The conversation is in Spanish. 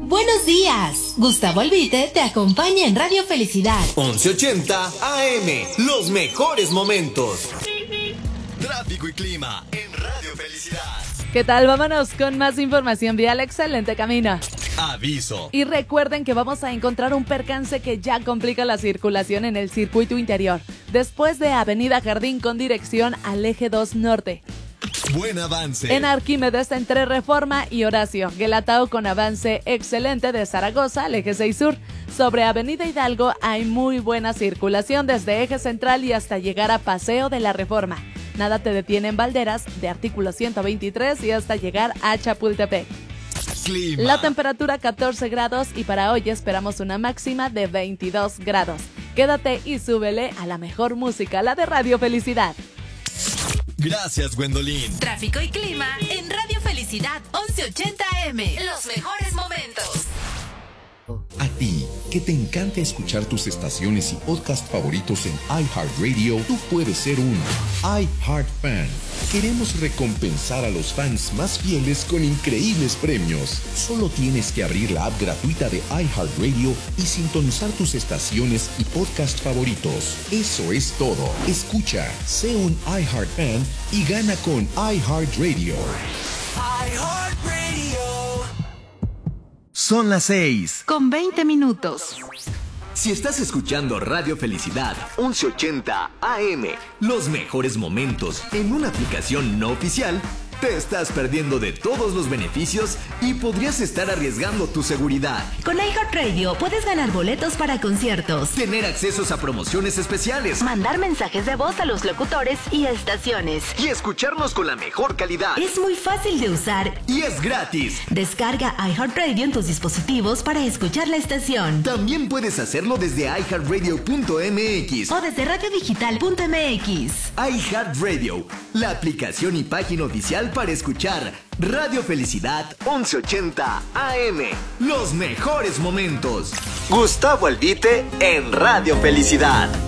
Buenos días. Gustavo Albite te acompaña en Radio Felicidad. 1180 AM. Los mejores momentos. Tráfico y clima en Radio Felicidad. ¿Qué tal? Vámonos con más información vial. Excelente camino. Aviso. Y recuerden que vamos a encontrar un percance que ya complica la circulación en el circuito interior, después de Avenida Jardín con dirección al Eje 2 Norte. Buen avance. En Arquímedes entre Reforma y Horacio. Guelatao con avance excelente de Zaragoza al Eje 6 Sur. Sobre Avenida Hidalgo hay muy buena circulación desde Eje Central y hasta llegar a Paseo de la Reforma. Nada te detiene en Valderas de artículo 123 y hasta llegar a Chapultepec. Clima. La temperatura 14 grados y para hoy esperamos una máxima de 22 grados. Quédate y súbele a la mejor música, la de Radio Felicidad. Gracias, Gwendolyn. Tráfico y clima en Radio Felicidad 1180 AM. Los mejores momentos. A ti, que te encanta escuchar tus estaciones y podcast favoritos en iHeartRadio, tú puedes ser un iHeart Fan. Queremos recompensar a los fans más fieles con increíbles premios. Solo tienes que abrir la app gratuita de iHeartRadio y sintonizar tus estaciones y podcast favoritos. Eso es todo. Escucha, sé un iHeart Fan y gana con iHeartRadio. Son las 6. Con 20 minutos. Si estás escuchando Radio Felicidad 1180 AM, los mejores momentos en una aplicación no oficial, te estás perdiendo de todos los beneficios y podrías estar arriesgando tu seguridad. Con iHeartRadio puedes ganar boletos para conciertos, Tener accesos a promociones especiales mandar mensajes de voz a los locutores y estaciones. y escucharnos con la mejor calidad. Es muy fácil de usar. Y es gratis. Descarga iHeartRadio en tus dispositivos para escuchar la estación. También puedes hacerlo desde iHeartRadio.mx. O desde radiodigital.mx. iHeartRadio, la aplicación y página oficial para escuchar Radio Felicidad 1180 AM. Los mejores momentos. Gustavo Albite en Radio Felicidad.